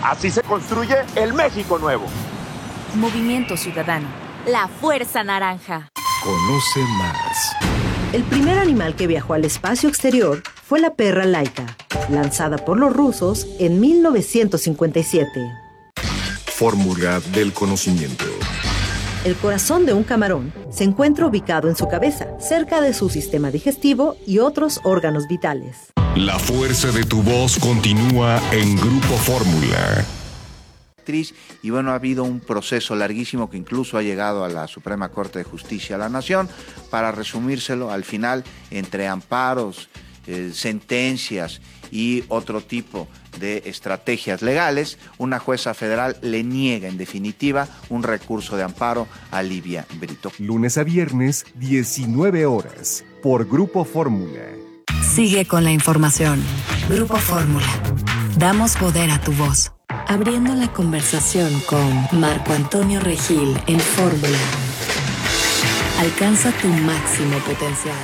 Así se construye el México nuevo. Movimiento Ciudadano. La Fuerza Naranja. Conoce más. El primer animal que viajó al espacio exterior fue la perra Laika, lanzada por los rusos en 1957. Fórmula del conocimiento. El corazón de un camarón se encuentra ubicado en su cabeza, cerca de su sistema digestivo y otros órganos vitales. La fuerza de tu voz continúa en Grupo Fórmula. Y bueno, ha habido un proceso larguísimo que incluso ha llegado a la Suprema Corte de Justicia de la Nación. Para resumírselo, al final, entre amparos, sentencias y otro tipo de estrategias legales, una jueza federal le niega en definitiva un recurso de amparo a Livia Brito. Lunes a viernes, 19 horas, por Grupo Fórmula. Sigue con la información. Grupo Fórmula. Damos poder a tu voz. Abriendo la conversación con Marco Antonio Regil en Fórmula. Alcanza tu máximo potencial.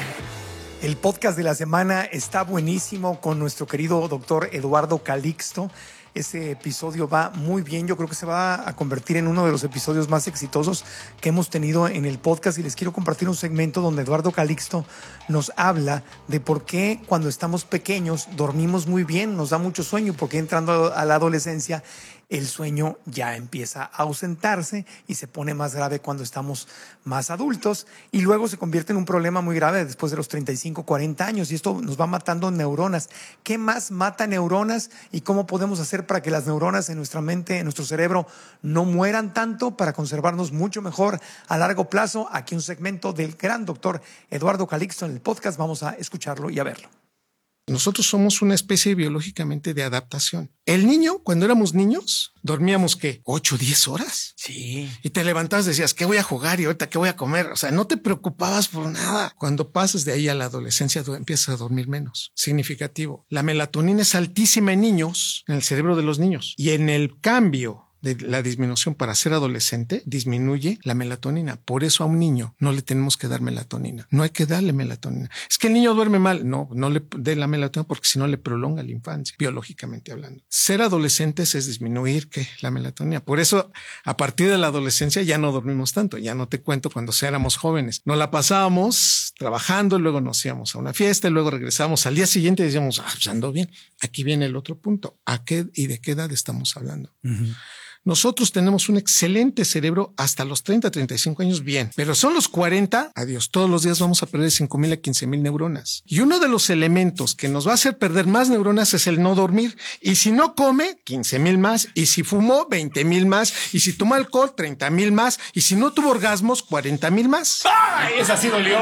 El podcast de la semana está buenísimo con nuestro querido doctor Eduardo Calixto. Ese episodio va muy bien. Yo creo que se va a convertir en uno de los episodios más exitosos que hemos tenido en el podcast. Y les quiero compartir un segmento donde Eduardo Calixto nos habla de por qué cuando estamos pequeños dormimos muy bien, nos da mucho sueño, porque entrando a la adolescencia el sueño ya empieza a ausentarse y se pone más grave cuando estamos más adultos, y luego se convierte en un problema muy grave después de los 35, 40 años, y esto nos va matando neuronas. ¿Qué más mata neuronas y cómo podemos hacer para que las neuronas en nuestra mente, en nuestro cerebro, no mueran tanto, para conservarnos mucho mejor a largo plazo? Aquí un segmento del gran doctor Eduardo Calixto en el podcast. Vamos a escucharlo y a verlo. Nosotros somos una especie biológicamente de adaptación. El niño, cuando éramos niños, dormíamos, ¿qué? 8, 10 horas. Sí. Y te levantabas, decías, ¿qué voy a jugar? Y ahorita, ¿qué voy a comer? O sea, no te preocupabas por nada. Cuando pasas de ahí a la adolescencia, empiezas a dormir menos. Significativo. La melatonina es altísima en niños, en el cerebro de los niños. Y en el cambio de la disminución para ser adolescente, disminuye la melatonina. Por eso a un niño no le tenemos que dar melatonina. No hay que darle melatonina. Es que el niño duerme mal. No le dé la melatonina, porque si no le prolonga la infancia, biológicamente hablando. Ser adolescentes es disminuir la melatonina. Por eso, a partir de la adolescencia ya no dormimos tanto. Ya no te cuento cuando éramos jóvenes. Nos la pasábamos trabajando, luego nos íbamos a una fiesta, y luego regresábamos al día siguiente y decíamos, pues ando bien. Aquí viene el otro punto. ¿A qué y de qué edad estamos hablando? Uh-huh. Nosotros tenemos un excelente cerebro hasta los 30, 35 años, bien. Pero son los 40, adiós. Todos los días vamos a perder 5,000 a 15,000 neuronas. Y uno de los elementos que nos va a hacer perder más neuronas es el no dormir. Y si no come, 15,000 más. Y si fumó, 20,000 más. Y si tomó alcohol, 30,000 más. Y si no tuvo orgasmos, 40,000 más. ¡Ay! Esa sí dolió.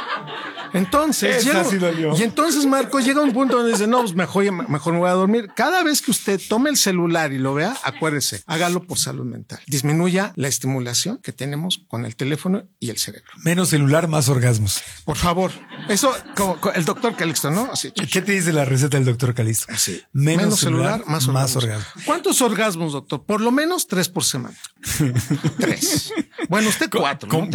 Entonces, y entonces Marco llega a un punto donde dice, no, pues mejor me voy a dormir. Cada vez que usted tome el celular y lo vea, acuérdese, hágalo por salud mental. Disminuya la estimulación que tenemos con el teléfono y el cerebro. Menos celular, más orgasmos. Por favor. Eso, como el doctor Calixto, ¿no? Así. ¿Qué te dice la receta del doctor Calixto? Así. Menos celular, más orgasmos. ¿Cuántos orgasmos, doctor? Por lo menos 3 por semana. 3. Bueno, usted 4. ¿Cómo?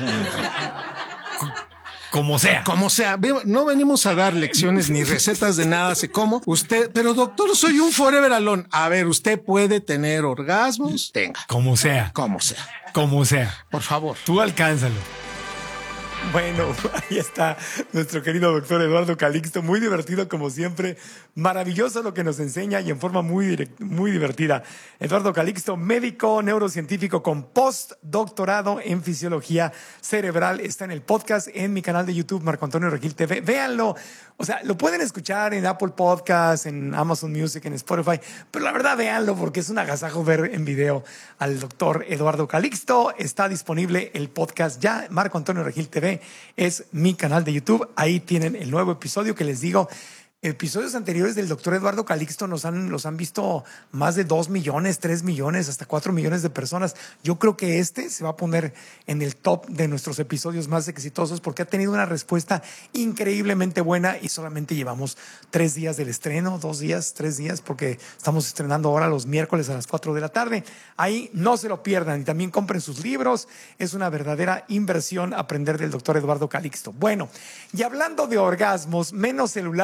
Como sea. Como sea. No venimos a dar lecciones ni recetas de nada, sé cómo. Usted, pero doctor, soy un forever alone. A ver, usted puede tener orgasmos. Tenga. Como sea. Como sea. Como sea. Por favor. Tú alcánzalo. Bueno, ahí está nuestro querido doctor Eduardo Calixto, muy divertido como siempre, maravilloso lo que nos enseña y en forma muy divertida. Eduardo Calixto, médico neurocientífico con postdoctorado en fisiología cerebral, está en el podcast en mi canal de YouTube, Marco Antonio Regil TV. Véanlo, o sea, lo pueden escuchar en Apple Podcasts, en Amazon Music, en Spotify, pero la verdad véanlo porque es un agasajo ver en video al doctor Eduardo Calixto. Está disponible el podcast ya, Marco Antonio Regil TV. Es mi canal de YouTube. Ahí tienen el nuevo episodio que les digo. Episodios anteriores del doctor Eduardo Calixto los han visto más de 2 millones, 3 millones, hasta 4 millones de personas. Yo creo que este se va a poner en el top de nuestros episodios más exitosos porque ha tenido una respuesta increíblemente buena y solamente llevamos 3 días del estreno, 2 días, 3 días, porque estamos estrenando ahora los miércoles a las 4 de la tarde. Ahí no se lo pierdan y también compren sus libros. Es una verdadera inversión aprender del doctor Eduardo Calixto. Bueno, y hablando de orgasmos, menos celular, más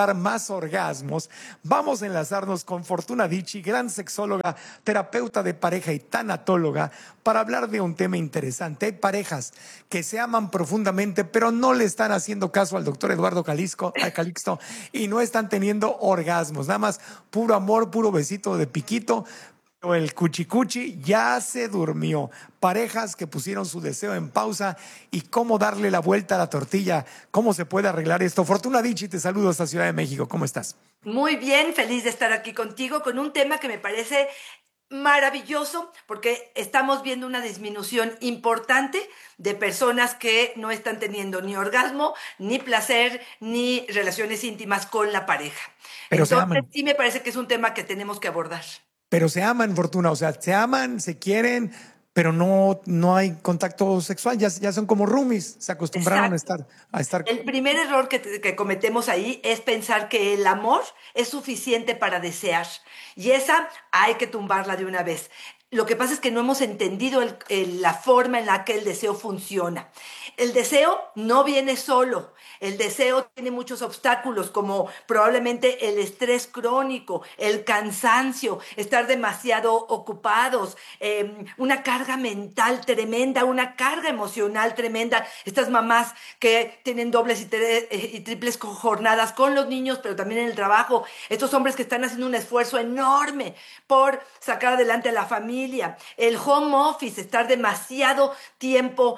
más orgasmos, vamos a enlazarnos con Fortuna Dicci, gran sexóloga, terapeuta de pareja y tanatóloga, para hablar de un tema interesante. Hay parejas que se aman profundamente, pero no le están haciendo caso al doctor Eduardo Calixto y no están teniendo orgasmos. Nada más puro amor, puro besito de piquito. Pero el cuchicuchi ya se durmió. Parejas que pusieron su deseo en pausa y cómo darle la vuelta a la tortilla. ¿Cómo se puede arreglar esto? Fortuna Dicci, te saludo hasta Ciudad de México. ¿Cómo estás? Muy bien, feliz de estar aquí contigo con un tema que me parece maravilloso porque estamos viendo una disminución importante de personas que no están teniendo ni orgasmo, ni placer, ni relaciones íntimas con la pareja. Pero entonces sí me parece que es un tema que tenemos que abordar. Pero se aman, Fortuna, o sea, se aman, se quieren, pero no hay contacto sexual, ya son como roomies, se acostumbraron a estar. El primer error que cometemos ahí es pensar que el amor es suficiente para desear, y esa hay que tumbarla de una vez. Lo que pasa es que no hemos entendido la forma en la que el deseo funciona. El deseo no viene solo. El deseo tiene muchos obstáculos, como probablemente el estrés crónico, el cansancio, estar demasiado ocupados, una carga mental tremenda, una carga emocional tremenda. Estas mamás que tienen dobles y triples jornadas con los niños, pero también en el trabajo. Estos hombres que están haciendo un esfuerzo enorme por sacar adelante a la familia. El home office, estar demasiado tiempo,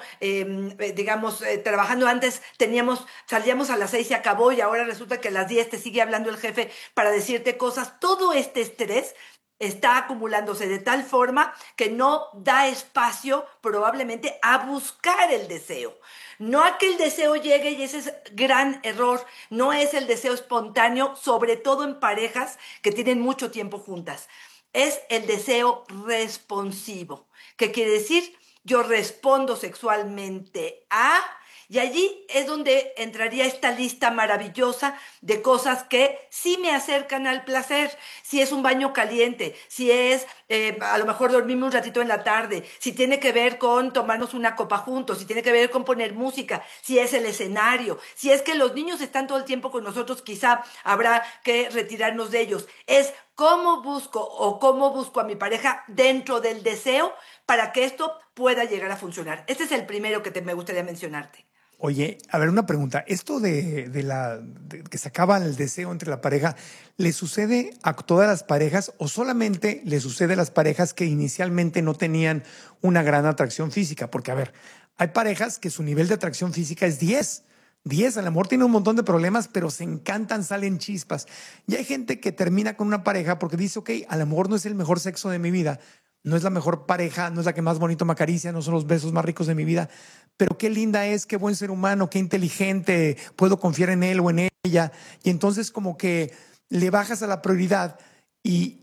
trabajando. Antes salíamos a las 6 y se acabó, y ahora resulta que a las 10 te sigue hablando el jefe para decirte cosas. Todo este estrés está acumulándose de tal forma que no da espacio probablemente a buscar el deseo. No a que el deseo llegue, y ese es gran error. No es el deseo espontáneo, sobre todo en parejas que tienen mucho tiempo juntas. Es el deseo responsivo. ¿Qué quiere decir? Yo respondo sexualmente a... Y allí es donde entraría esta lista maravillosa de cosas que sí me acercan al placer. Si es un baño caliente, si es a lo mejor dormirme un ratito en la tarde, si tiene que ver con tomarnos una copa juntos, si tiene que ver con poner música, si es el escenario, si es que los niños están todo el tiempo con nosotros, quizá habrá que retirarnos de ellos. Es cómo busco a mi pareja dentro del deseo para que esto pueda llegar a funcionar. Este es el primero que me gustaría mencionarte. Oye, a ver, una pregunta. Esto de que se acaba el deseo entre la pareja, ¿le sucede a todas las parejas o solamente le sucede a las parejas que inicialmente no tenían una gran atracción física? Porque, a ver, hay parejas que su nivel de atracción física es 10. 10, el amor tiene un montón de problemas, pero se encantan, salen chispas. Y hay gente que termina con una pareja porque dice, ok, a lo mejor no es el mejor sexo de mi vida, no es la mejor pareja, no es la que más bonito me acaricia, no son los besos más ricos de mi vida, pero qué linda es, qué buen ser humano, qué inteligente, puedo confiar en él o en ella. Y entonces como que le bajas a la prioridad y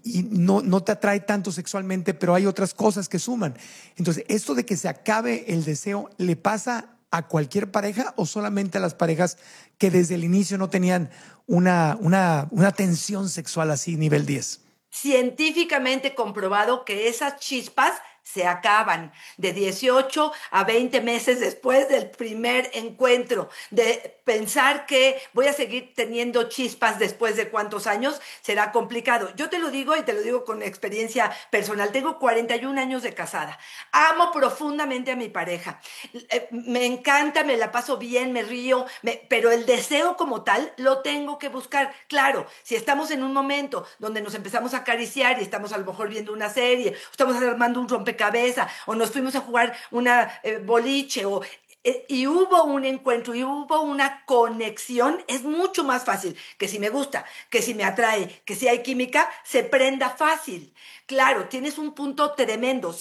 no te atrae tanto sexualmente, pero hay otras cosas que suman. Entonces, esto de que se acabe el deseo, ¿le pasa a cualquier pareja o solamente a las parejas que desde el inicio no tenían una tensión sexual así, nivel 10? Científicamente comprobado que esas chispas se acaban de 18 a 20 meses después del primer encuentro. De pensar que voy a seguir teniendo chispas después de cuántos años será complicado. Yo te lo digo, y te lo digo con experiencia personal. Tengo 41 años de casada. Amo profundamente a mi pareja. Me encanta, me la paso bien, me río, pero el deseo como tal lo tengo que buscar. Claro, si estamos en un momento donde nos empezamos a acariciar y estamos a lo mejor viendo una serie, o estamos armando un rompecabezas, o nos fuimos a jugar una boliche, y hubo un encuentro y hubo una conexión, es mucho más fácil que si me gusta, que si me atrae, que si hay química, se prenda fácil. Claro, tienes un punto tremendo.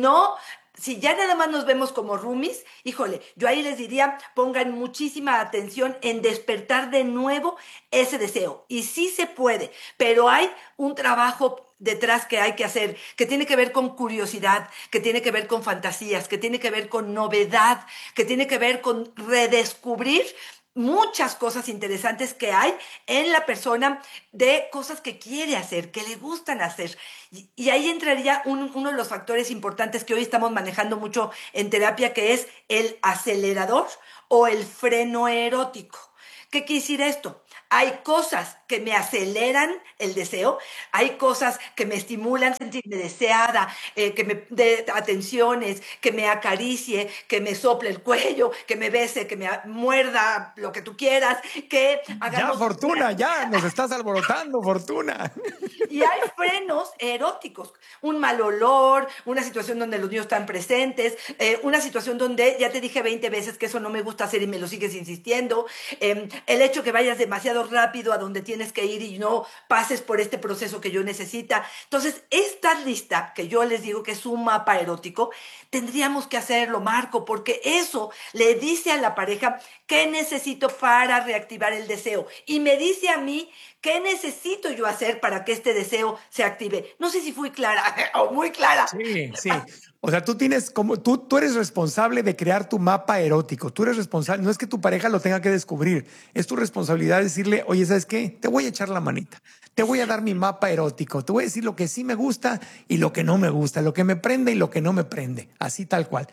Si ya nada más nos vemos como roomies, híjole, yo ahí les diría, pongan muchísima atención en despertar de nuevo ese deseo. Y sí se puede, pero hay un trabajo detrás que hay que hacer, que tiene que ver con curiosidad, que tiene que ver con fantasías, que tiene que ver con novedad, que tiene que ver con redescubrir muchas cosas interesantes que hay en la persona, de cosas que quiere hacer, que le gustan hacer. Y ahí entraría uno de los factores importantes que hoy estamos manejando mucho en terapia, que es el acelerador o el freno erótico. ¿Qué quiere decir esto? Hay cosas que me aceleran el deseo, hay cosas que me estimulan sentirme deseada, que me dé atenciones, que me acaricie, que me sople el cuello, que me bese, que me muerda, lo que tú quieras, que hagamos... Ya, Fortuna, ya, nos estás alborotando, Fortuna. Y hay frenos eróticos, un mal olor, una situación donde los niños están presentes, una situación donde ya te dije 20 veces que eso no me gusta hacer y me lo sigues insistiendo, el hecho que vayas demasiado rápido a donde tienes que ir y no pases por este proceso que yo necesita. Entonces, esta lista que yo les digo que es un mapa erótico, tendríamos que hacerlo, Marco, porque eso le dice a la pareja qué necesito para reactivar el deseo y me dice a mí qué necesito yo hacer para que este deseo se active. No sé si fui clara o muy clara. Sí, sí. O sea, tú eres responsable de crear tu mapa erótico. Tú eres responsable. No es que tu pareja lo tenga que descubrir. Es tu responsabilidad decirle, oye, ¿sabes qué? Te voy a echar la manita. Te voy a dar mi mapa erótico. Te voy a decir lo que sí me gusta y lo que no me gusta. Lo que me prende y lo que no me prende. Así tal cual.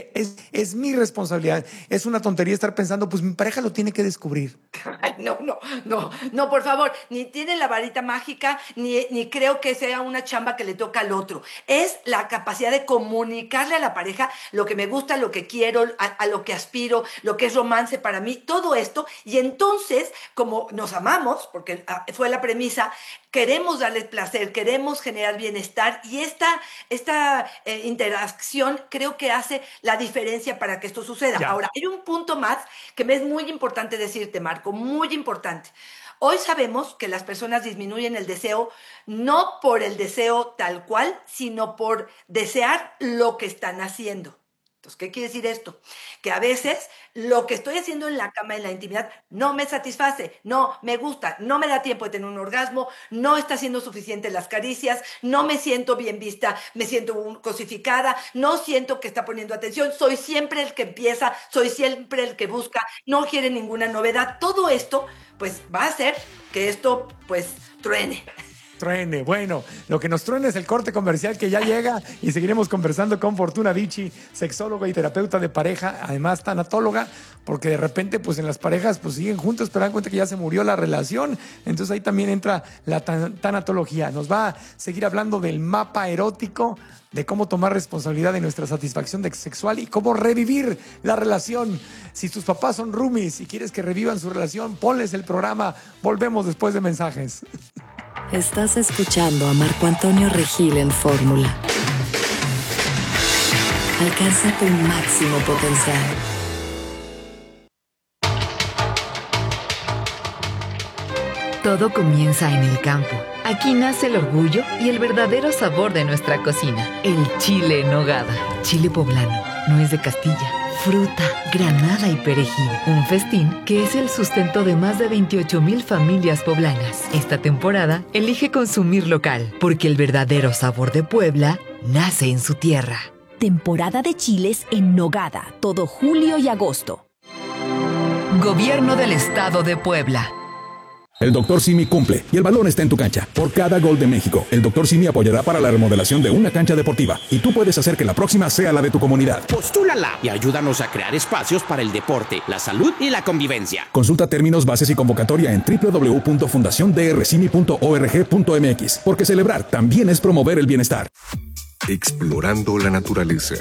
Es mi responsabilidad. Es una tontería estar pensando, pues mi pareja lo tiene que descubrir. Ay, no, por favor. Ni tiene la varita mágica, ni creo que sea una chamba que le toca al otro. Es la capacidad de comunicarle a la pareja lo que me gusta, lo que quiero, a lo que aspiro, lo que es romance para mí, todo esto. Y entonces, como nos amamos, porque fue la premisa, queremos darles placer, queremos generar bienestar y esta interacción creo que hace la diferencia para que esto suceda. Ya. Ahora, hay un punto más que me es muy importante decirte, Marco, muy importante. Hoy sabemos que las personas disminuyen el deseo no por el deseo tal cual, sino por desear lo que están haciendo. Entonces, ¿qué quiere decir esto? Que a veces lo que estoy haciendo en la cama, en la intimidad, no me satisface, no me gusta, no me da tiempo de tener un orgasmo, no está siendo suficiente las caricias, no me siento bien vista, me siento cosificada, no siento que está poniendo atención, soy siempre el que empieza, soy siempre el que busca, no quiere ninguna novedad. Todo esto, pues, va a hacer que esto, pues, truene. Truene. Bueno, lo que nos truene es el corte comercial que ya llega y seguiremos conversando con Fortuna Dicci, sexóloga y terapeuta de pareja, además tanatóloga, porque de repente pues en las parejas pues siguen juntos pero dan cuenta que ya se murió la relación, entonces ahí también entra la tanatología. Nos va a seguir hablando del mapa erótico, de cómo tomar responsabilidad de nuestra satisfacción sexual y cómo revivir la relación. Si tus papás son roomies y quieres que revivan su relación, ponles el programa. Volvemos después de mensajes. Estás escuchando a Marco Antonio Regil en Fórmula. Alcanza tu máximo potencial. Todo comienza en el campo. Aquí nace el orgullo y el verdadero sabor de nuestra cocina. El chile en nogada. Chile poblano. Nuez de Castilla. Fruta, granada y perejil. Un festín que es el sustento de más de 28,000 familias poblanas. Esta temporada, elige consumir local, porque el verdadero sabor de Puebla nace en su tierra. Temporada de chiles en nogada, todo julio y agosto. Gobierno del Estado de Puebla. El Dr. Simi cumple y el balón está en tu cancha. Por cada gol de México, el Dr. Simi apoyará para la remodelación de una cancha deportiva y tú puedes hacer que la próxima sea la de tu comunidad. Postúlala y ayúdanos a crear espacios para el deporte, la salud y la convivencia. Consulta términos, bases y convocatoria en www.fundaciondrcimi.org.mx, porque celebrar también es promover el bienestar. Explorando la naturaleza.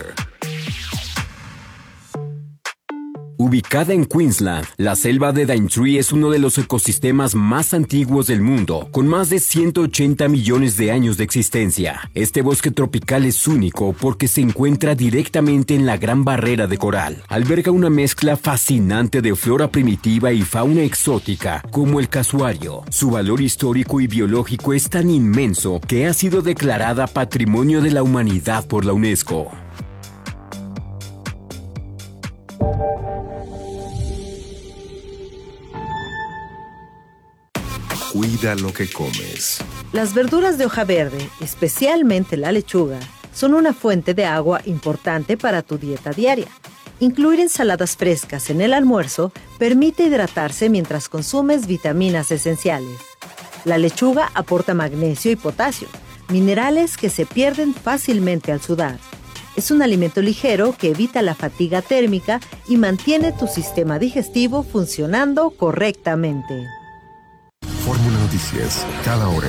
Ubicada en Queensland, la selva de Daintree es uno de los ecosistemas más antiguos del mundo, con más de 180 millones de años de existencia. Este bosque tropical es único porque se encuentra directamente en la Gran Barrera de Coral. Alberga una mezcla fascinante de flora primitiva y fauna exótica, como el casuario. Su valor histórico y biológico es tan inmenso que ha sido declarada Patrimonio de la Humanidad por la UNESCO. Cuida lo que comes. Las verduras de hoja verde, especialmente la lechuga, son una fuente de agua importante para tu dieta diaria. Incluir ensaladas frescas en el almuerzo permite hidratarse mientras consumes vitaminas esenciales. La lechuga aporta magnesio y potasio, minerales que se pierden fácilmente al sudar. Es un alimento ligero que evita la fatiga térmica y mantiene tu sistema digestivo funcionando correctamente. Fórmula Noticias, cada hora.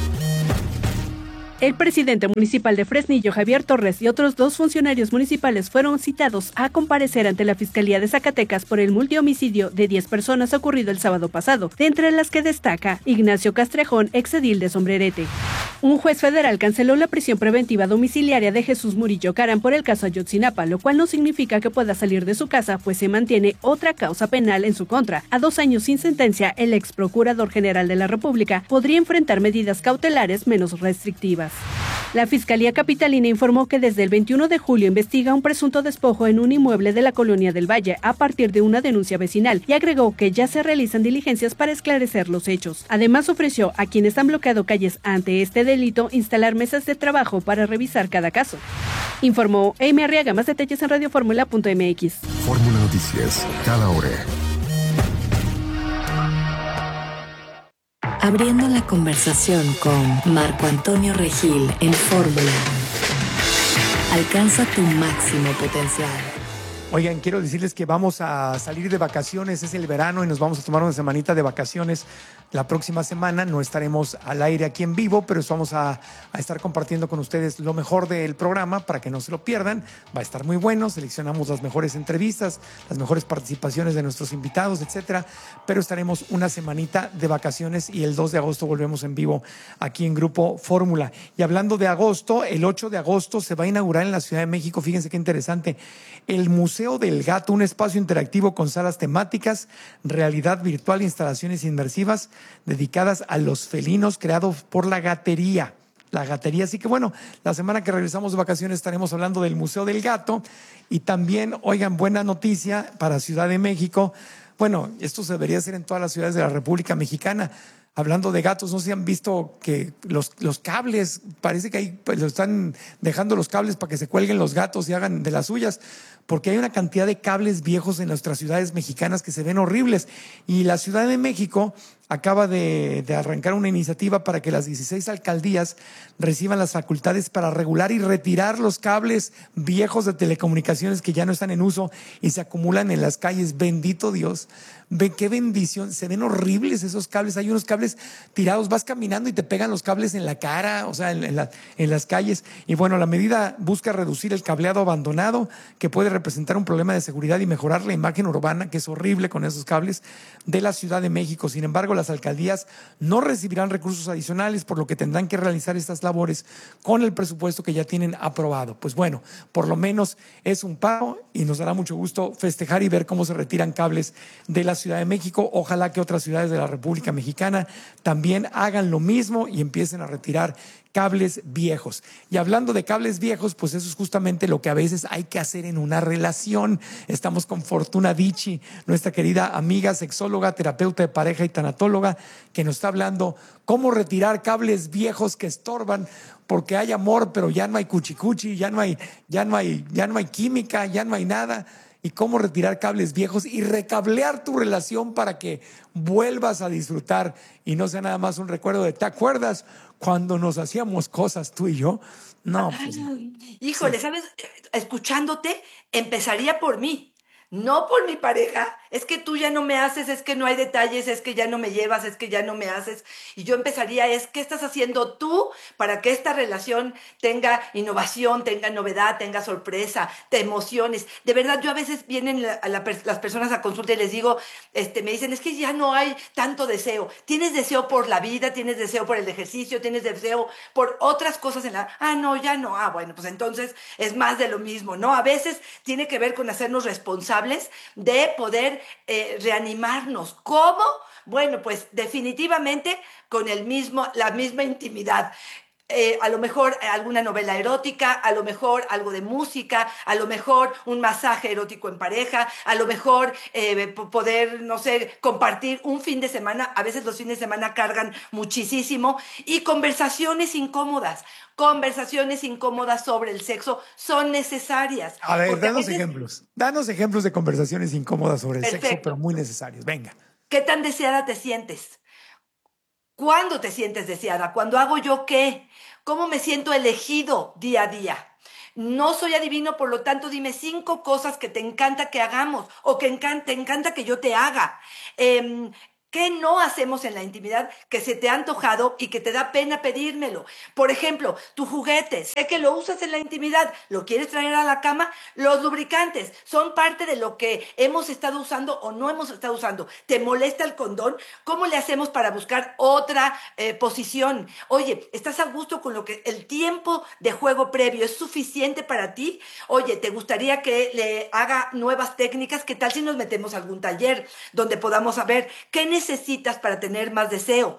El presidente municipal de Fresnillo, Javier Torres, y otros 2 funcionarios municipales fueron citados a comparecer ante la Fiscalía de Zacatecas por el multihomicidio de 10 personas ocurrido el sábado pasado, de entre las que destaca Ignacio Castrejón, exedil de Sombrerete. Un juez federal canceló la prisión preventiva domiciliaria de Jesús Murillo Caram por el caso Ayotzinapa, lo cual no significa que pueda salir de su casa, pues se mantiene otra causa penal en su contra. A 2 años sin sentencia, el ex procurador general de la República podría enfrentar medidas cautelares menos restrictivas. La Fiscalía Capitalina informó que desde el 21 de julio investiga un presunto despojo en un inmueble de la Colonia del Valle a partir de una denuncia vecinal y agregó que ya se realizan diligencias para esclarecer los hechos. Además, ofreció a quienes han bloqueado calles ante este delito instalar mesas de trabajo para revisar cada caso. Informó Amy Arriaga. Más detalles en radioformula.mx. Fórmula Noticias, cada hora. Abriendo la conversación con Marco Antonio Regil en Fórmula. Alcanza tu máximo potencial. Oigan, quiero decirles que vamos a salir de vacaciones, es el verano y nos vamos a tomar una semanita de vacaciones. La próxima semana no estaremos al aire aquí en vivo, pero vamos a estar compartiendo con ustedes lo mejor del programa para que no se lo pierdan. Va a estar muy bueno, seleccionamos las mejores entrevistas, las mejores participaciones de nuestros invitados, etcétera. Pero estaremos una semanita de vacaciones y el 2 de agosto volvemos en vivo aquí en Grupo Fórmula. Y hablando de agosto, el 8 de agosto se va a inaugurar en la Ciudad de México, fíjense qué interesante, el Museo del Gato, un espacio interactivo con salas temáticas, realidad virtual e instalaciones inmersivas dedicadas a los felinos, creados por la gatería. La gatería, así que bueno, la semana que regresamos de vacaciones estaremos hablando del Museo del Gato y también, oigan, buena noticia para Ciudad de México. Bueno, esto se debería hacer en todas las ciudades de la República Mexicana. Hablando de gatos, no sé si han visto que los cables, parece que ahí pues, lo están dejando los cables para que se cuelguen los gatos y hagan de las suyas, porque hay una cantidad de cables viejos en nuestras ciudades mexicanas que se ven horribles. Y la Ciudad de México acaba de arrancar una iniciativa para que las 16 alcaldías reciban las facultades para regular y retirar los cables viejos de telecomunicaciones que ya no están en uso y se acumulan en las calles. Bendito Dios. Ve qué bendición. Se ven horribles esos cables. Hay unos cables tirados. Vas caminando y te pegan los cables en la cara, o sea, en las calles. Y bueno, la medida busca reducir el cableado abandonado, que puede representar un problema de seguridad y mejorar la imagen urbana, que es horrible con esos cables, de la Ciudad de México. Sin embargo, las alcaldías no recibirán recursos adicionales, por lo que tendrán que realizar estas labores con el presupuesto que ya tienen aprobado. Pues bueno, por lo menos es un paso y nos dará mucho gusto festejar y ver cómo se retiran cables de la Ciudad de México. Ojalá que otras ciudades de la República Mexicana también hagan lo mismo y empiecen a retirar cables viejos. Y hablando de cables viejos, pues eso es justamente lo que a veces hay que hacer en una relación. Estamos con Fortuna Dicci, nuestra querida amiga sexóloga, terapeuta de pareja y tanatóloga, que nos está hablando cómo retirar cables viejos que estorban, porque hay amor, pero ya no hay cuchicuchi, ya no hay química, ya no hay nada. Y cómo retirar cables viejos y recablear tu relación para que vuelvas a disfrutar y no sea nada más un recuerdo de ¿te acuerdas cuando nos hacíamos cosas tú y yo? No. Pues, híjole, sí. ¿Sabes? Escuchándote, empezaría por mí. No por mi pareja, es que tú ya no me haces, es que no hay detalles, es que ya no me llevas, es que ya no me haces. Y yo empezaría, ¿qué estás haciendo tú para que esta relación tenga innovación, tenga novedad, tenga sorpresa, te emociones? De verdad, yo a veces vienen las personas a consulta y les digo, me dicen, es que ya no hay tanto deseo. Tienes deseo por la vida, tienes deseo por el ejercicio, tienes deseo por otras cosas no, ya no. Bueno, pues entonces es más de lo mismo, ¿no? A veces tiene que ver con hacernos responsables de poder reanimarnos. ¿Cómo? Bueno, pues definitivamente con la misma intimidad. A lo mejor alguna novela erótica, a lo mejor algo de música, a lo mejor un masaje erótico en pareja, a lo mejor poder, no sé, compartir un fin de semana. A veces los fines de semana cargan muchísimo. Y conversaciones incómodas sobre el sexo son necesarias. A ver, danos ejemplos de conversaciones incómodas sobre el sexo, pero muy necesarios. Venga. ¿Qué tan deseada te sientes? ¿Cuándo te sientes deseada? ¿Cuándo hago yo qué? ¿Cómo me siento elegido día a día? No soy adivino, por lo tanto, dime 5 cosas que te encanta que hagamos o que te encanta que yo te haga. ¿Qué no hacemos en la intimidad que se te ha antojado y que te da pena pedírmelo? Por ejemplo, tu juguete, sé que lo usas en la intimidad, ¿lo quieres traer a la cama? Los lubricantes son parte de lo que hemos estado usando o no hemos estado usando. ¿Te molesta el condón? ¿Cómo le hacemos para buscar otra posición? Oye, ¿estás a gusto con lo que el tiempo de juego previo es suficiente para ti? Oye, ¿te gustaría que le haga nuevas técnicas? ¿Qué tal si nos metemos a algún taller donde podamos saber qué necesitas para tener más deseo?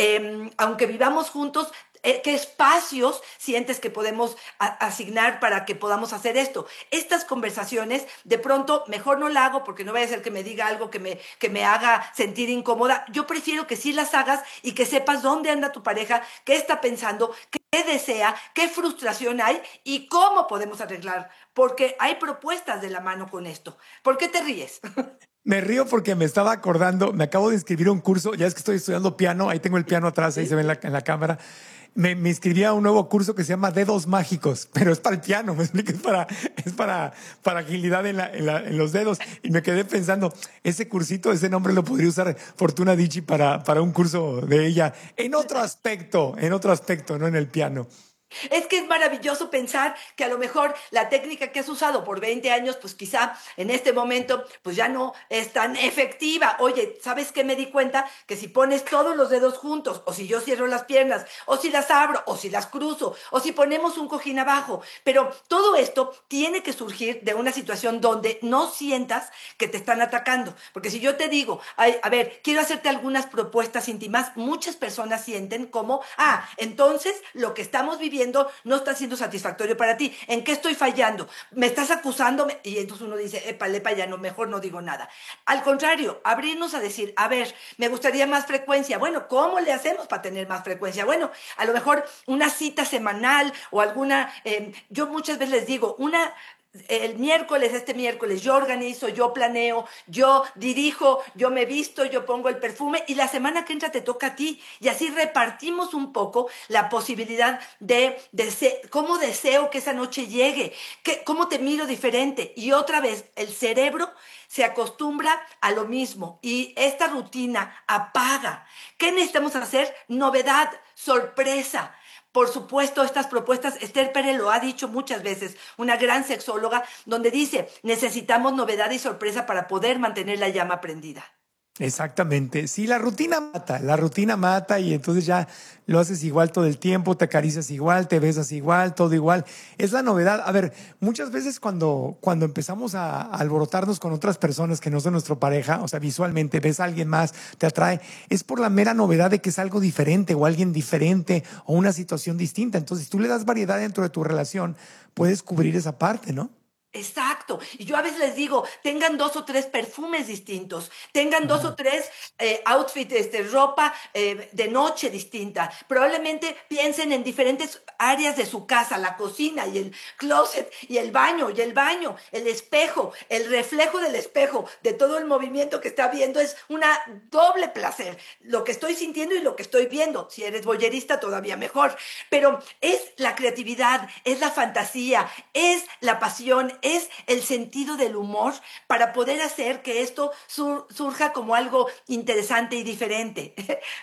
Aunque vivamos juntos, ¿qué espacios sientes que podemos asignar para que podamos hacer esto? Estas conversaciones, de pronto, mejor no la hago porque no vaya a ser que me diga algo que me haga sentir incómoda. Yo prefiero que sí las hagas y que sepas dónde anda tu pareja, qué está pensando, qué desea, qué frustración hay y cómo podemos arreglar. Porque hay propuestas de la mano con esto. ¿Por qué te ríes? Me río porque me estaba acordando, me acabo de inscribir a un curso, ya es que estoy estudiando piano, ahí tengo el piano atrás, ahí se ve en la cámara. Me inscribí a un nuevo curso que se llama Dedos Mágicos, pero es para el piano, me explico, es para agilidad en los dedos. Y me quedé pensando, ese cursito, ese nombre lo podría usar Fortuna Dicci para un curso de ella en otro aspecto, no en el piano. Es que es maravilloso pensar que a lo mejor la técnica que has usado por 20 años, pues quizá en este momento, pues ya no es tan efectiva. Oye, ¿sabes qué me di cuenta? Que si pones todos los dedos juntos, o si yo cierro las piernas, o si las abro, o si las cruzo, o si ponemos un cojín abajo, pero todo esto tiene que surgir de una situación donde no sientas que te están atacando. Porque si yo te digo, a ver, quiero hacerte algunas propuestas íntimas, muchas personas sienten como, entonces lo que estamos viviendo no está siendo satisfactorio para ti. ¿En qué estoy fallando? ¿Me estás acusando? Y entonces uno dice, épale, ya no, mejor no digo nada. Al contrario, abrirnos a decir, a ver, me gustaría más frecuencia. Bueno, ¿cómo le hacemos para tener más frecuencia? Bueno, a lo mejor una cita semanal o alguna, yo muchas veces les digo, este miércoles, yo organizo, yo planeo, yo dirijo, yo me visto, yo pongo el perfume y la semana que entra te toca a ti. Y así repartimos un poco la posibilidad de cómo deseo que esa noche llegue, cómo te miro diferente. Y otra vez, el cerebro se acostumbra a lo mismo y esta rutina apaga. ¿Qué necesitamos hacer? Novedad, sorpresa. Por supuesto, estas propuestas, Esther Pérez lo ha dicho muchas veces, una gran sexóloga, donde dice, necesitamos novedad y sorpresa para poder mantener la llama prendida. Exactamente. Sí, la rutina mata y entonces ya lo haces igual todo el tiempo, te acaricias igual, te besas igual, todo igual. Es la novedad. A ver, muchas veces cuando empezamos a alborotarnos con otras personas que no son nuestra pareja, o sea, visualmente ves a alguien más, te atrae, es por la mera novedad de que es algo diferente o alguien diferente o una situación distinta. Entonces, si tú le das variedad dentro de tu relación, puedes cubrir esa parte, ¿no? Exacto. Y yo a veces les digo, tengan 2 o 3 perfumes distintos, tengan 2 o 3 outfits, ropa de noche distinta. Probablemente piensen en diferentes áreas de su casa, la cocina y el closet y el baño, el espejo, el reflejo del espejo, de todo el movimiento que está viendo es una doble placer. Lo que estoy sintiendo y lo que estoy viendo. Si eres voyerista, todavía mejor. Pero es la creatividad, es la fantasía, es la pasión, es el sentido del humor para poder hacer que esto surja como algo interesante y diferente.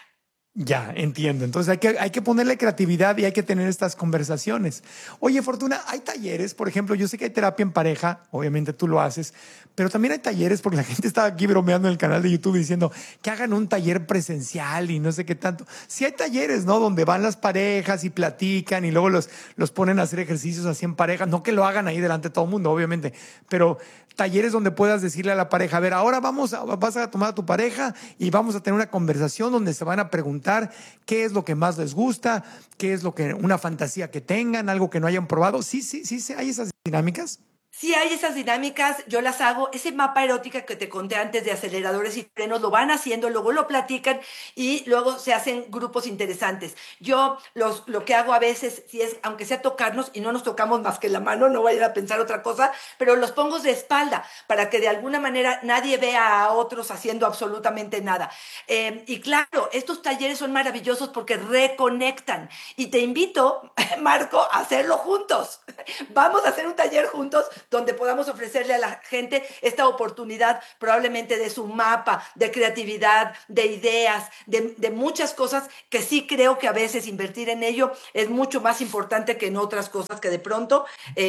Ya, entiendo. Entonces hay que ponerle creatividad y hay que tener estas conversaciones. Oye, Fortuna, hay talleres, por ejemplo, yo sé que hay terapia en pareja, obviamente tú lo haces, pero también hay talleres porque la gente estaba aquí bromeando en el canal de YouTube diciendo que hagan un taller presencial y no sé qué tanto. Sí hay talleres, ¿no? Donde van las parejas y platican y luego los ponen a hacer ejercicios así en pareja. No que lo hagan ahí delante de todo el mundo, obviamente, pero talleres donde puedas decirle a la pareja, a ver, ahora vas a tomar a tu pareja y vamos a tener una conversación donde se van a preguntar qué es lo que más les gusta, qué es una fantasía que tengan, algo que no hayan probado. Sí, hay esas dinámicas. Sí hay esas dinámicas, yo las hago. Ese mapa erótica que te conté antes de aceleradores y frenos lo van haciendo, luego lo platican y luego se hacen grupos interesantes. Yo lo que hago a veces, si es, aunque sea tocarnos y no nos tocamos más que la mano, no vayan a pensar otra cosa, pero los pongo de espalda para que de alguna manera nadie vea a otros haciendo absolutamente nada. Y claro, estos talleres son maravillosos porque reconectan. Y te invito, Marco, a hacerlo juntos. Vamos a hacer un taller juntos donde podamos ofrecerle a la gente esta oportunidad probablemente de su mapa, de creatividad, de ideas, de muchas cosas que sí creo que a veces invertir en ello es mucho más importante que en otras cosas que de pronto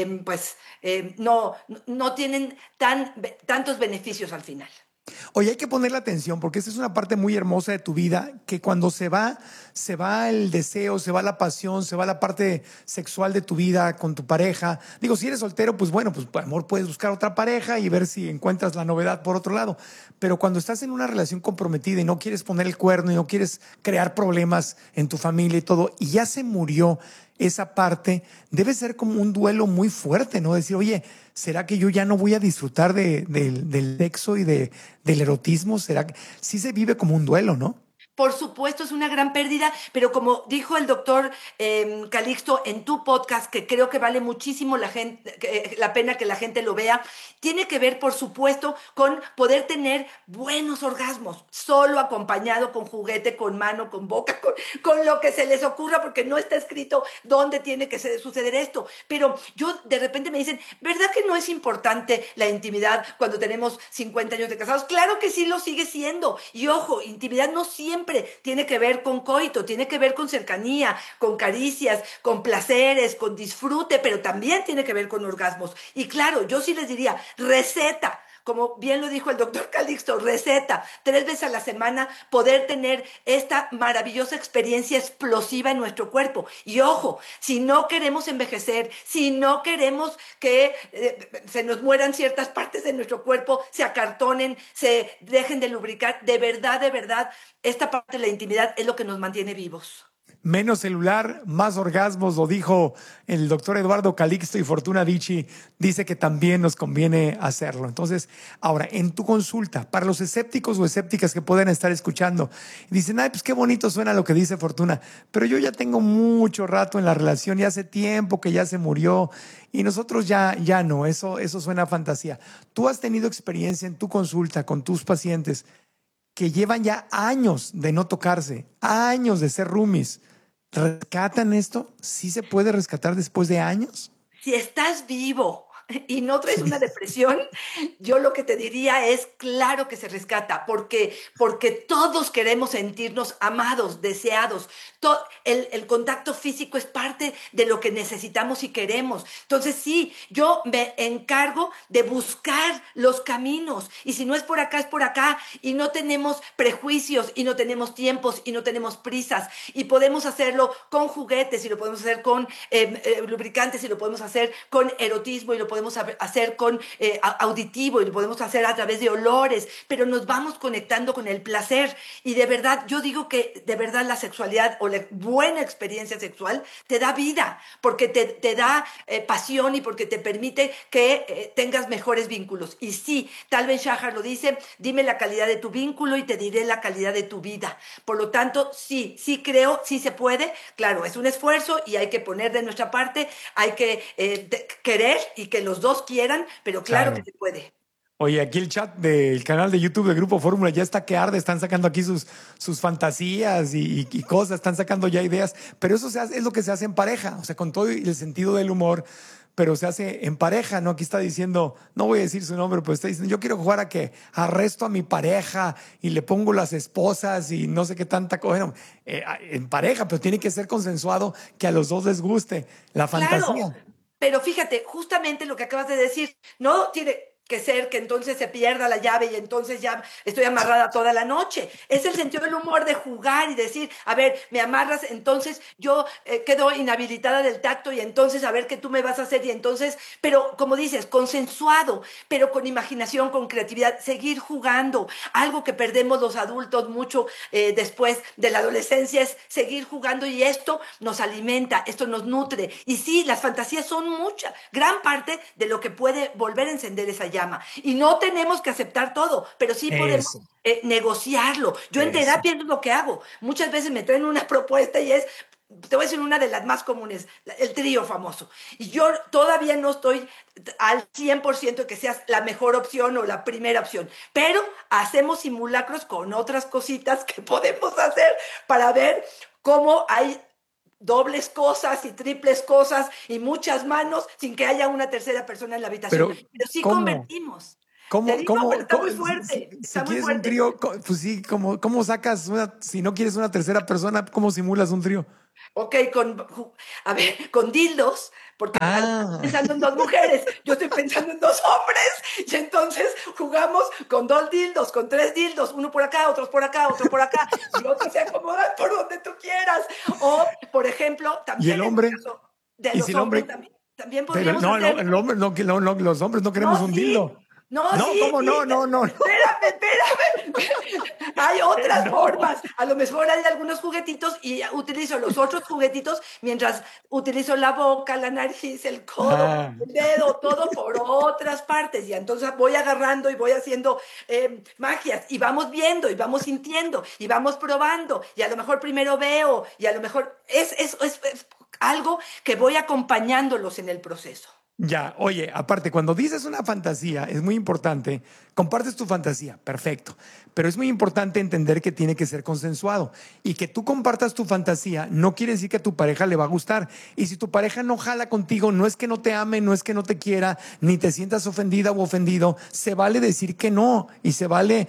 no tienen tantos beneficios al final. Oye, hay que ponerle atención porque esa es una parte muy hermosa de tu vida, que cuando se va el deseo, se va la pasión, se va la parte sexual de tu vida con tu pareja. Digo, si eres soltero, pues bueno, pues por amor puedes buscar otra pareja y ver si encuentras la novedad por otro lado. Pero cuando estás en una relación comprometida y no quieres poner el cuerno y no quieres crear problemas en tu familia y todo, y ya se murió esa parte, debe ser como un duelo muy fuerte, ¿no? Decir, oye, ¿será que yo ya no voy a disfrutar del sexo y del erotismo? ¿Será que sí se vive como un duelo, no? Por supuesto, es una gran pérdida, pero como dijo el doctor Calixto en tu podcast, que creo que vale muchísimo la pena que la gente lo vea, tiene que ver, por supuesto, con poder tener buenos orgasmos, solo acompañado con juguete, con mano, con boca, con lo que se les ocurra, porque no está escrito dónde tiene que suceder esto. Pero yo de repente me dicen, ¿verdad que no es importante la intimidad cuando tenemos 50 años de casados? Claro que sí lo sigue siendo. Y ojo, intimidad no siempre tiene que ver con coito, tiene que ver con cercanía, con caricias, con placeres, con disfrute, pero también tiene que ver con orgasmos. Y claro, yo sí les diría, receta, como bien lo dijo el doctor Calixto, receta, 3 veces a la semana, poder tener esta maravillosa experiencia explosiva en nuestro cuerpo. Y ojo, si no queremos envejecer, si no queremos que se nos mueran ciertas partes de nuestro cuerpo, se acartonen, se dejen de lubricar, de verdad, esta parte de la intimidad es lo que nos mantiene vivos. Menos celular, más orgasmos, lo dijo el doctor Eduardo Calixto, y Fortuna Dicci dice que también nos conviene hacerlo. Entonces, ahora, en tu consulta, para los escépticos o escépticas que pueden estar escuchando, dicen, ay, pues qué bonito suena lo que dice Fortuna, pero yo ya tengo mucho rato en la relación y hace tiempo que ya se murió y nosotros ya no, eso suena a fantasía. ¿Tú has tenido experiencia en tu consulta con tus pacientes que llevan ya años de no tocarse, años de ser roomies? ¿Rescatan esto? ¿Sí se puede rescatar después de años? Si estás vivo y no traes una depresión, yo lo que te diría es, claro que se rescata, porque todos queremos sentirnos amados, deseados. El contacto físico es parte de lo que necesitamos y queremos. Entonces sí, yo me encargo de buscar los caminos, y si no es por acá, es por acá, y no tenemos prejuicios, y no tenemos tiempos, y no tenemos prisas, y podemos hacerlo con juguetes, y lo podemos hacer con lubricantes, y lo podemos hacer con erotismo, y lo podemos hacer con auditivo, y lo podemos hacer a través de olores, pero nos vamos conectando con el placer. Y de verdad, yo digo que de verdad la sexualidad o la buena experiencia sexual te da vida, porque te da pasión, y porque te permite que tengas mejores vínculos. Y sí, tal vez Shahar lo dice, dime la calidad de tu vínculo y te diré la calidad de tu vida. Por lo tanto, sí creo, sí se puede. Claro, es un esfuerzo y hay que poner de nuestra parte, hay que querer y que los dos quieran, pero claro que se puede. Oye, aquí el chat del canal de YouTube de Grupo Fórmula ya está que arde, están sacando aquí sus fantasías y cosas, están sacando ya ideas, pero eso es lo que se hace en pareja, o sea, con todo el sentido del humor, pero se hace en pareja, ¿no? Aquí está diciendo, no voy a decir su nombre, pero está diciendo, yo quiero jugar a que arresto a mi pareja y le pongo las esposas y no sé qué tanta cosa. Bueno, en pareja, pero tiene que ser consensuado, que a los dos les guste la fantasía. Claro, pero fíjate, justamente lo que acabas de decir, no tiene que ser que entonces se pierda la llave y entonces ya estoy amarrada toda la noche. Es el sentido del humor de jugar y decir, a ver, me amarras, entonces yo quedo inhabilitada del tacto y entonces a ver qué tú me vas a hacer y entonces, pero como dices, consensuado, pero con imaginación, con creatividad, seguir jugando. Algo que perdemos los adultos mucho después de la adolescencia es seguir jugando, y esto nos alimenta, esto nos nutre. Y sí, las fantasías son muchas, gran parte de lo que puede volver a encender esa llama. Y no tenemos que aceptar todo, pero sí podemos negociarlo. Yo en terapia es lo que hago. Muchas veces me traen una propuesta y te voy a decir una de las más comunes, el trío famoso. Y yo todavía no estoy al 100% de que seas la mejor opción o la primera opción, pero hacemos simulacros con otras cositas que podemos hacer para ver cómo hay dobles cosas y triples cosas y muchas manos sin que haya una tercera persona en la habitación. Pero sí ¿cómo? Convertimos. ¿Cómo? Está muy fuerte. Si quieres un trío, pues sí, ¿cómo sacas si no quieres una tercera persona, cómo simulas un trío? Ok, con dildos, porque estoy pensando en 2 mujeres, yo estoy pensando en 2 hombres, y entonces jugamos con 2 dildos, con 3 dildos, uno por acá, otro por acá, y otros se acomodan por donde tú quieras. O, por ejemplo, también... ¿Y el hombre? ¿Y si el hombre? También podríamos hacer... el hombre, los hombres no queremos un dildo. No, ¿cómo no? Espérame. Hay otras formas. A lo mejor hay algunos juguetitos y utilizo los otros juguetitos mientras utilizo la boca, la nariz, el codo, el dedo, todo por otras partes. Y entonces voy agarrando y voy haciendo magias y vamos viendo y vamos sintiendo y vamos probando. Y a lo mejor primero veo y a lo mejor es algo que voy acompañándolos en el proceso. Ya, oye, aparte, cuando dices una fantasía, es muy importante, compartes tu fantasía, perfecto, pero es muy importante entender que tiene que ser consensuado y que tú compartas tu fantasía no quiere decir que a tu pareja le va a gustar. Y si tu pareja no jala contigo, no es que no te ame, no es que no te quiera, ni te sientas ofendida o ofendido, se vale decir que no y se vale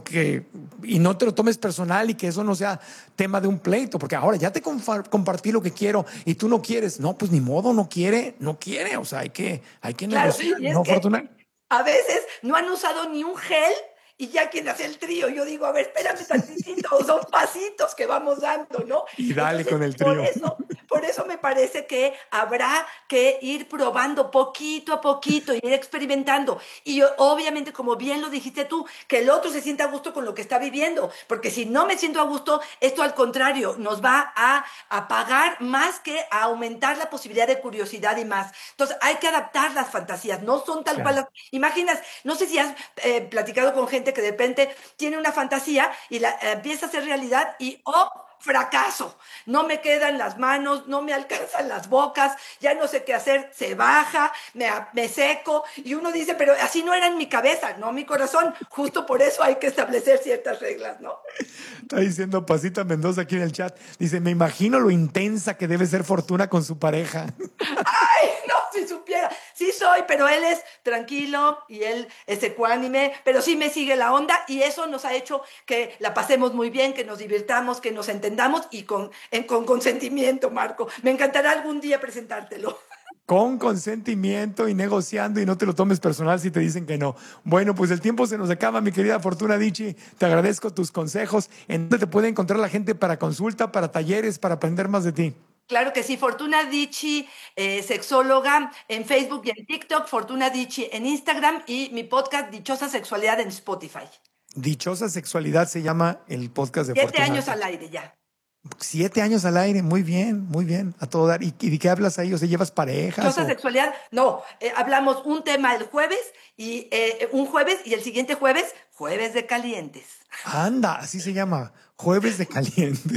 y no te lo tomes personal y que eso no sea tema de un pleito, porque ahora ya te compartí lo que quiero y tú no quieres, no, pues ni modo, no quiere, o sea, hay que negociar, ¿no, Fortuna? A veces no han usado ni un gel y ya quien hace el trío. Yo digo, a ver, espérame tantito, son pasitos que vamos dando, ¿no? Y dale. Entonces, con el trío. Por eso me parece que habrá que ir probando poquito a poquito, ir experimentando. Y obviamente, como bien lo dijiste tú, que el otro se sienta a gusto con lo que está viviendo. Porque si no me siento a gusto, esto al contrario, nos va a apagar más que a aumentar la posibilidad de curiosidad y más. Entonces, hay que adaptar las fantasías. No son tal cual las... Imaginas, no sé si has platicado con gente que de repente tiene una fantasía y la empieza a hacer realidad y fracaso, no me quedan las manos, no me alcanzan las bocas, ya no sé qué hacer, se baja, me seco y uno dice, pero así no era en mi cabeza, no mi corazón, justo por eso hay que establecer ciertas reglas, ¿no? Está diciendo Pasita Mendoza aquí en el chat, dice, me imagino lo intensa que debe ser Fortuna con su pareja. Ay, no, si supiera, sí soy, pero él es tranquilo y él es ecuánime, pero sí me sigue la onda y eso nos ha hecho que la pasemos muy bien, que nos divirtamos, que nos entendamos y con consentimiento, Marco. Me encantará algún día presentártelo. Con consentimiento y negociando y no te lo tomes personal si te dicen que no. Bueno, pues el tiempo se nos acaba, mi querida Fortuna Dicci. Te agradezco tus consejos. ¿En dónde te puede encontrar la gente para consulta, para talleres, para aprender más de ti? Claro que sí, Fortuna Dicci, sexóloga en Facebook y en TikTok, Fortuna Dicci en Instagram y mi podcast Dichosa Sexualidad en Spotify. Dichosa Sexualidad se llama el podcast de 7 Fortuna. 7 años al aire ya. 7 años al aire, muy bien, a todo dar. ¿Y de qué hablas ahí? O sea, ¿llevas parejas? Dichosa Sexualidad, no, hablamos un tema el jueves y un jueves y el siguiente jueves de calientes. Anda, así se llama, Jueves de Caliente.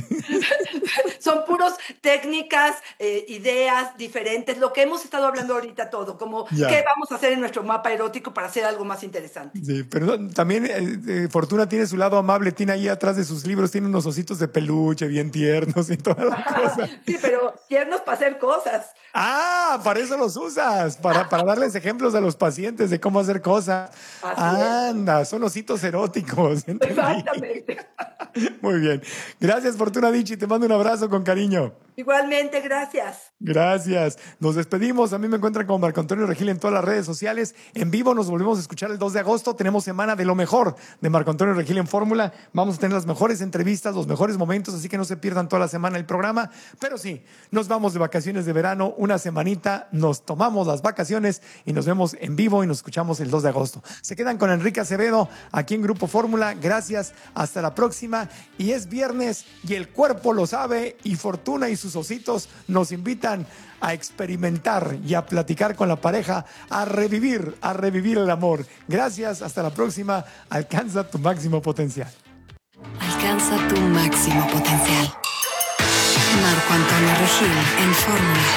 Son puros técnicas, ideas diferentes, lo que hemos estado hablando ahorita todo, como qué vamos a hacer en nuestro mapa erótico para hacer algo más interesante. Sí, pero también Fortuna tiene su lado amable, tiene ahí atrás de sus libros, tiene unos ositos de peluche bien tiernos y toda la cosa. Sí, pero tiernos para hacer cosas. Ah, para eso los usas, para darles ejemplos a los pacientes de cómo hacer cosas. Anda, son ositos eróticos. Exactamente. Muy bien. Gracias, Fortuna Dicci. Te mando un abrazo con cariño. Igualmente, gracias. Gracias. Nos despedimos. A mí me encuentran como Marco Antonio Regil en todas las redes sociales. En vivo nos volvemos a escuchar el 2 de agosto. Tenemos semana de lo mejor de Marco Antonio Regil en Fórmula. Vamos a tener las mejores entrevistas, los mejores momentos, así que no se pierdan toda la semana el programa. Pero sí, nos vamos de vacaciones de verano, una semanita, nos tomamos las vacaciones y nos vemos en vivo y nos escuchamos el 2 de agosto. Se quedan con Enrique Acevedo aquí en Grupo Fórmula. Gracias. Hasta la próxima. Y es viernes y el cuerpo lo sabe y Fortuna y sus ositos nos invitan a experimentar y a platicar con la pareja, a revivir el amor. Gracias, hasta la próxima. Alcanza tu máximo potencial. Alcanza tu máximo potencial. Marco Antonio Regil en Fórmula.